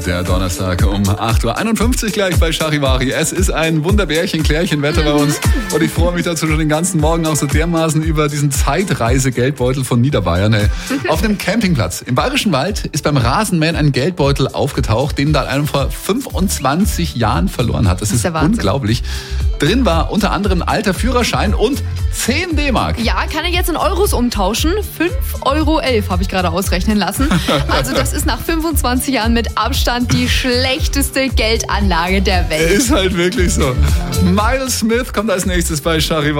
Der Donnerstag um 8.51 Uhr gleich bei Charivari. Es ist ein Wunderbärchen-Klärchen-Wetter bei uns. Und ich freue mich dazu schon den ganzen Morgen auch so dermaßen über diesen Zeitreise-Geldbeutel von Niederbayern. Hey. Auf einem Campingplatz im Bayerischen Wald ist beim Rasenmähen ein Geldbeutel aufgetaucht, den da einer vor 25 Jahren verloren hat. Das ist unglaublich. Drin war unter anderem ein alter Führerschein und 10 D-Mark. Ja, kann er jetzt in Euros umtauschen. 5,11 Euro habe ich gerade ausrechnen lassen. Also das ist nach 25 Jahren mit Abstand die schlechteste Geldanlage der Welt. Ist halt wirklich so. Miles Smith kommt als nächstes bei Charivari.